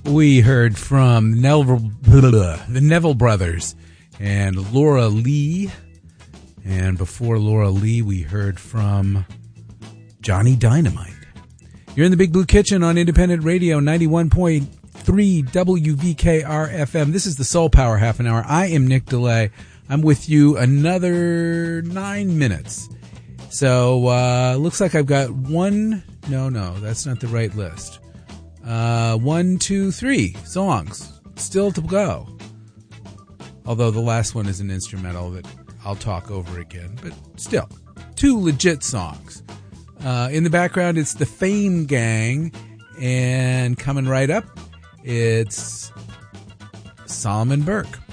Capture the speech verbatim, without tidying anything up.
We heard from Neville, the Neville Brothers and Laura Lee. And before Laura Lee, we heard from Johnny Dynamite. You're in the Big Blue Kitchen on Independent Radio, ninety-one point three W V K R F M. This is the Soul Power Half an Hour. I am Nick DeLay. I'm with you another nine minutes. So, uh, looks like I've got one. No, no, that's not the right list. Uh, one, two, three songs still to go. Although the last one is an instrumental that I'll talk over again. But still, two legit songs. Uh, in the background, it's the Fame Gang. And coming right up, it's Solomon Burke.